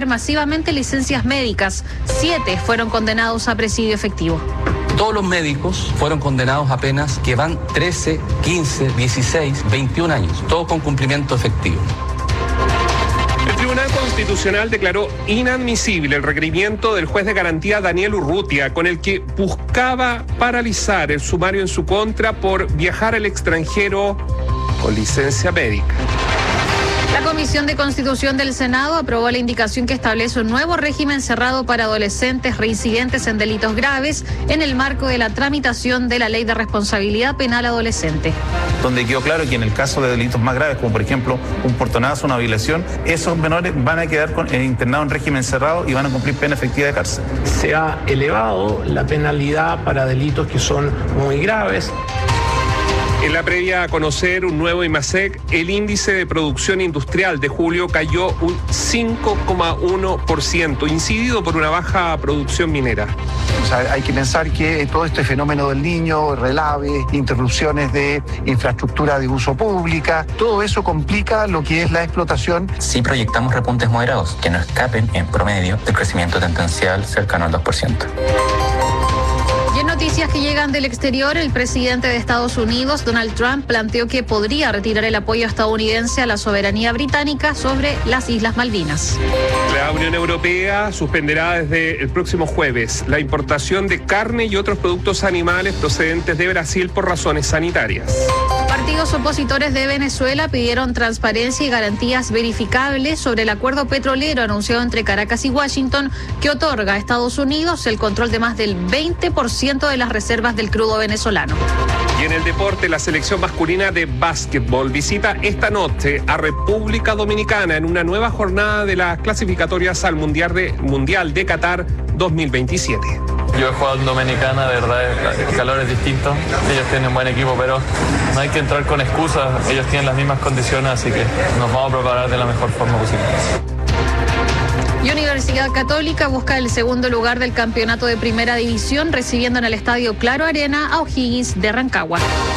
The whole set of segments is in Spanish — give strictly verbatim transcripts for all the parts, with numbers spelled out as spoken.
revocar masivamente licencias médicas. Siete fueron condenados a presidio efectivo. Todos los médicos fueron condenados a penas que van trece, quince, dieciséis, veintiún años, todos con cumplimiento efectivo. El Tribunal Constitucional declaró inadmisible el requerimiento del juez de garantía Daniel Urrutia, con el que buscaba paralizar el sumario en su contra por viajar al extranjero con licencia médica. La Comisión de Constitución del Senado aprobó la indicación que establece un nuevo régimen cerrado para adolescentes reincidentes en delitos graves en el marco de la tramitación de la Ley de Responsabilidad Penal Adolescente. Donde quedó claro que en el caso de delitos más graves, como por ejemplo un portonazo, una violación, esos menores van a quedar con, eh, internados en régimen cerrado y van a cumplir pena efectiva de cárcel. Se ha elevado la penalidad para delitos que son muy graves. En la previa a conocer un nuevo IMASEC, el índice de producción industrial de julio cayó un cinco coma uno por ciento, incidido por una baja producción minera. O sea, hay que pensar que todo este fenómeno del Niño, relave, interrupciones de infraestructura de uso pública, todo eso complica lo que es la explotación. Sí proyectamos repuntes moderados que no escapen en promedio del crecimiento tendencial cercano al dos por ciento. Y en noticias que llegan del exterior, el presidente de Estados Unidos, Donald Trump, planteó que podría retirar el apoyo estadounidense a la soberanía británica sobre las Islas Malvinas. La Unión Europea suspenderá desde el próximo jueves la importación de carne y otros productos animales procedentes de Brasil por razones sanitarias. Partidos opositores de Venezuela pidieron transparencia y garantías verificables sobre el acuerdo petrolero anunciado entre Caracas y Washington, que otorga a Estados Unidos el control de más del veinte por ciento de las reservas del crudo venezolano. Y en el deporte, la selección masculina de básquetbol visita esta noche a República Dominicana en una nueva jornada de las clasificatorias al Mundial de, Mundial de Qatar dos mil veintisiete. Yo he jugado en Dominicana, de verdad el calor es distinto, ellos tienen un buen equipo, pero no hay que entrar con excusas, ellos tienen las mismas condiciones, así que nos vamos a preparar de la mejor forma posible. Y Universidad Católica busca el segundo lugar del campeonato de Primera División, recibiendo en el Estadio Claro Arena a O'Higgins de Rancagua.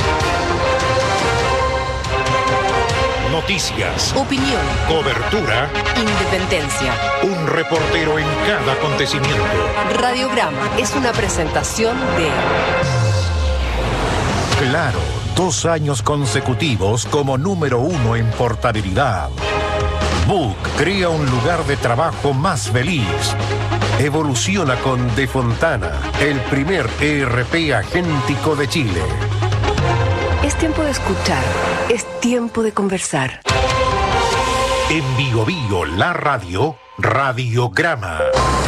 Noticias, opinión, cobertura, independencia. Un reportero en cada acontecimiento. Radiograma es una presentación de Claro, dos años consecutivos como número uno en portabilidad. Book crea un lugar de trabajo más feliz. Evoluciona con De Fontana, el primer E R P agéntico de Chile. Es tiempo de escuchar, es tiempo de conversar. En Bio Bio, la radio, Radiograma.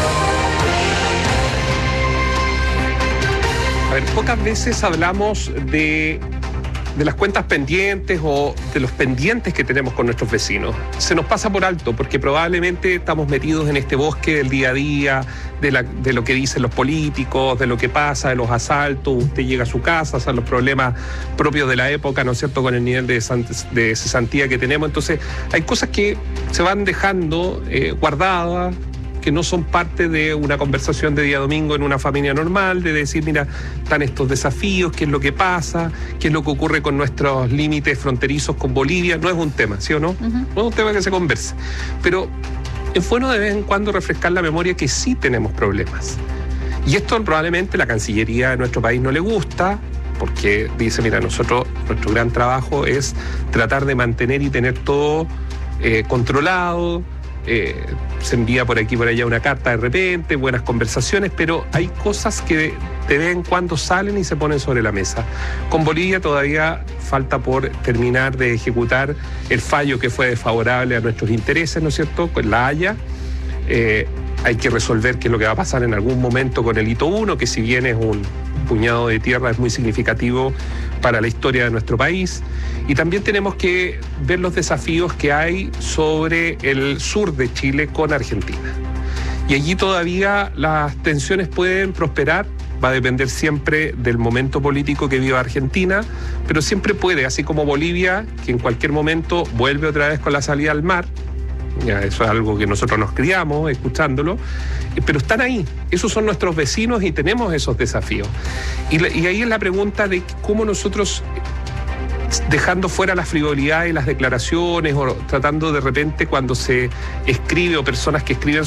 A ver, pocas veces hablamos de, de las cuentas pendientes o de los pendientes que tenemos con nuestros vecinos. Se nos pasa por alto porque probablemente estamos metidos en este bosque del día a día, de, la, de lo que dicen los políticos, de lo que pasa, de los asaltos. Usted llega a su casa, son los problemas propios de la época, ¿no es cierto?, con el nivel de, de cesantía que tenemos. Entonces, hay cosas que se van dejando eh, guardadas, que no son parte de una conversación de día domingo en una familia normal, de decir, mira, están estos desafíos, qué es lo que pasa, qué es lo que ocurre con nuestros límites fronterizos con Bolivia. No es un tema, ¿sí o no? Uh-huh. No es un tema que se converse. Pero es bueno de vez en cuando refrescar la memoria que sí tenemos problemas. Y esto probablemente la Cancillería de nuestro país no le gusta, porque dice, mira, nosotros, nuestro gran trabajo es tratar de mantener y tener todo eh, controlado. Eh, se envía por aquí por allá una carta de repente, buenas conversaciones, pero hay cosas que de vez en cuando salen y se ponen sobre la mesa. Con Bolivia todavía falta por terminar de ejecutar el fallo que fue desfavorable a nuestros intereses, ¿no es cierto?, con la Haya. Eh, hay que resolver qué es lo que va a pasar en algún momento con el hito uno, que si bien es un puñado de tierra, es muy significativo para la historia de nuestro país. Y también tenemos que ver los desafíos que hay sobre el sur de Chile con Argentina. Y allí todavía las tensiones pueden prosperar, va a depender siempre del momento político que viva Argentina, pero siempre puede, así como Bolivia, que en cualquier momento vuelve otra vez con la salida al mar. Ya, eso es algo que nosotros nos criamos escuchándolo, pero están ahí, esos son nuestros vecinos y tenemos esos desafíos. Y, y ahí es la pregunta de cómo nosotros, dejando fuera la frivolidad y las declaraciones, o tratando de repente cuando se escribe, o personas que escriben